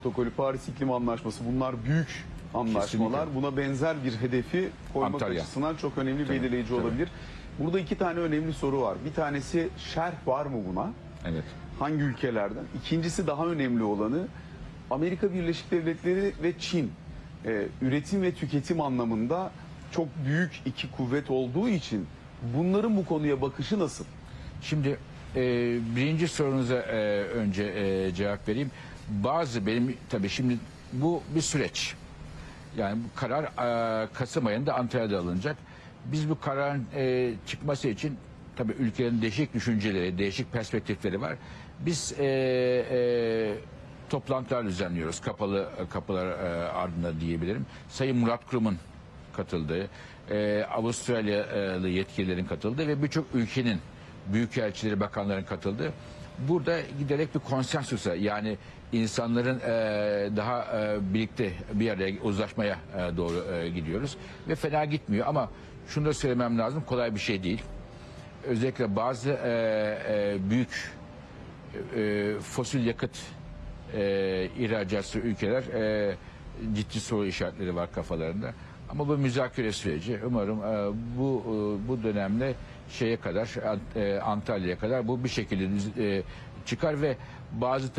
Protokolü, Paris İklim Anlaşması, bunlar büyük anlaşmalar. Kesinlikle. Buna benzer bir hedefi koymak Antalya açısından çok önemli, Tabii, belirleyici tabii. olabilir. Burada iki tane önemli soru var. Bir tanesi, şerh var mı buna? Evet. Hangi ülkelerden? İkincisi, daha önemli olanı, Amerika Birleşik Devletleri ve Çin üretim ve tüketim anlamında çok büyük iki kuvvet olduğu için bunların bu konuya bakışı nasıl? Şimdi birinci sorunuza önce cevap vereyim. Benim tabii şimdi bu bir süreç. Yani bu karar Kasım ayında Antalya'da alınacak. Biz bu kararın çıkması için tabii ülkelerin değişik düşünceleri, değişik perspektifleri var. Biz toplantılar düzenliyoruz. Kapılar ardında diyebilirim. Sayın Murat Kurum'un katıldığı, Avustralyalı yetkililerin katıldığı ve birçok ülkenin büyükelçileri, bakanların katıldığı. Burada giderek bir konsensusa, yani insanların daha birlikte bir araya uzlaşmaya doğru gidiyoruz. Ve fena gitmiyor ama şunu da söylemem lazım, kolay bir şey değil. Özellikle bazı büyük fosil yakıt ihracatçı ülkeler ciddi soru işaretleri var kafalarında. Ama bu müzakere süreci. Umarım bu dönemde şeye kadar, Antalya'ya kadar bu bir şekilde çıkar ve bazı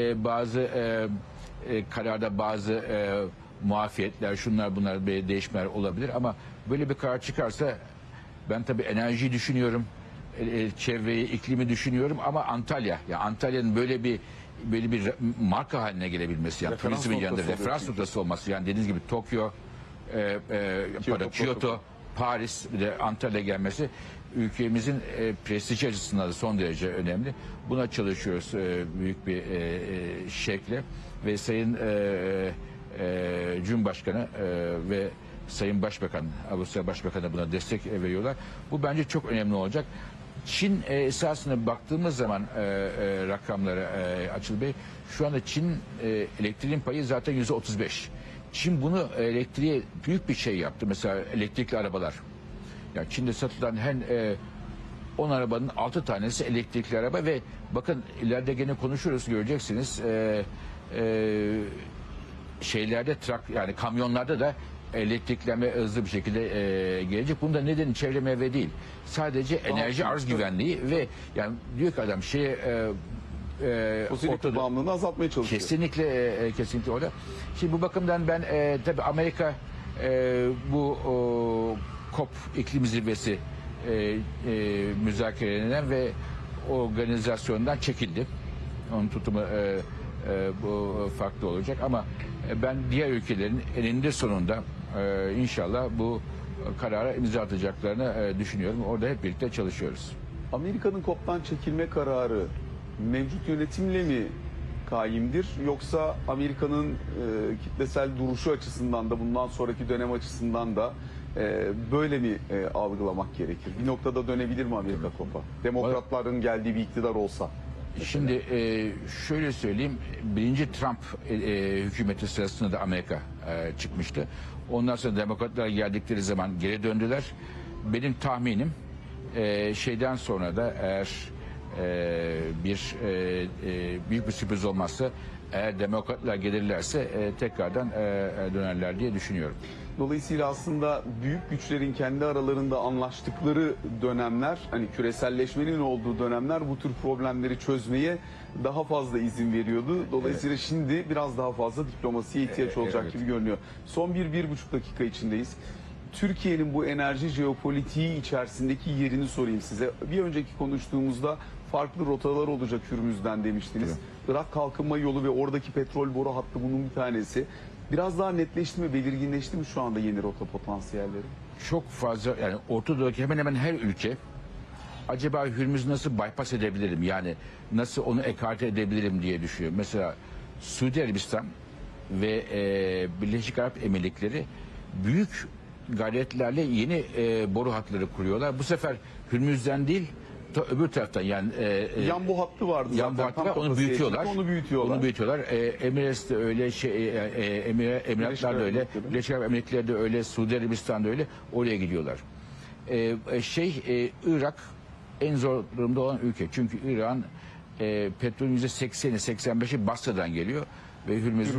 kararda bazı muafiyetler, şunlar bunlar değişmeler olabilir ama böyle bir karar çıkarsa ben tabii enerjiyi düşünüyorum, çevreyi, iklimi düşünüyorum ama Antalya'nın böyle bir marka haline gelebilmesi, yani Referans turizmin yanında noktası referans oluyor noktası olması, yani dediğiniz gibi Tokyo, Kyoto, Paris, bir de Antalya gelmesi ülkemizin prestiji açısından da son derece önemli. Buna çalışıyoruz büyük bir şekle ve Sayın Cumhurbaşkanı ve Sayın Başbakan, Avusturya Başbakanı da buna destek veriyorlar. Bu bence çok önemli olacak. Çin esasına baktığımız zaman rakamlara Açıl Bey, şu anda Çin elektriğin payı zaten %35. Çin bunu elektriğe büyük bir şey yaptı. Mesela elektrikli arabalar. Yani Çin'de satılan her 10 arabanın 6 tanesi elektrikli araba ve bakın ileride gene konuşuruz, göreceksiniz. Şeylerde yani kamyonlarda da elektriklenme hızlı bir şekilde gelecek. Bunun da nedeni çevre meyve değil. Sadece enerji arz güvenliği ve yani diyor ki adam Fosil yakıt bağımlılığını azaltmaya çalışıyor. Kesinlikle orada. Şimdi bu bakımdan ben tabii Amerika bu COP iklim zirvesi müzakerelerinden ve organizasyondan çekildi. Onun tutumu bu farklı olacak ama ben diğer ülkelerin eninde sonunda inşallah bu karara imza atacaklarını düşünüyorum. Orada hep birlikte çalışıyoruz. Amerika'nın COP'tan çekilme kararı mevcut yönetimle mi kaimdir, yoksa Amerika'nın kitlesel duruşu açısından da bundan sonraki dönem açısından da böyle mi algılamak gerekir? Bir noktada dönebilir mi Amerika COP'a? Demokratların geldiği bir iktidar olsa. Şimdi şöyle söyleyeyim, birinci Trump hükümeti sırasında da Amerika çıkmıştı. Ondan sonra demokratlar geldikleri zaman geri döndüler. Benim tahminim şeyden sonra da eğer büyük bir sürpriz olmazsa, eğer demokratlar gelirlerse tekrardan dönerler diye düşünüyorum. Dolayısıyla aslında büyük güçlerin kendi aralarında anlaştıkları dönemler, hani küreselleşmenin olduğu dönemler bu tür problemleri çözmeye daha fazla izin veriyordu. Dolayısıyla şimdi biraz daha fazla diplomasiye ihtiyaç olacak gibi görünüyor. Son 1-1,5 dakika içindeyiz. Türkiye'nin bu enerji jeopolitiği içerisindeki yerini sorayım size. Bir önceki konuştuğumuzda farklı rotalar olacak Hürmüz'den demiştiniz. Evet. Irak kalkınma yolu ve oradaki petrol boru hattı bunun bir tanesi. Biraz daha netleşti mi, belirginleşti mi şu anda yeni rota potansiyelleri? Çok fazla, yani Orta Doğu'daki hemen hemen her ülke acaba Hürmüz'ü nasıl bypass edebilirim, yani nasıl onu ekarte edebilirim diye düşünüyor. Mesela Suudi Arabistan ve Birleşik Arap Emirlikleri büyük gayretlerle yeni boru hatları kuruyorlar. Bu sefer Hürmüz'den değil, öbür taraftan, yani yan bu hattı vardı yan bu zaten. hattı var, onu büyütüyorlar. Onu büyütüyorlar. Emirates de öyle, Emiratlar da öyle, Birleşik Arap Emirlikleri de öyle, Suudi Arabistan da öyle, oraya gidiyorlar. Irak en zor durumda olan ülke. Çünkü İran petrolün %80'i 85'i Basra'dan geliyor. ve Hürmüz'ün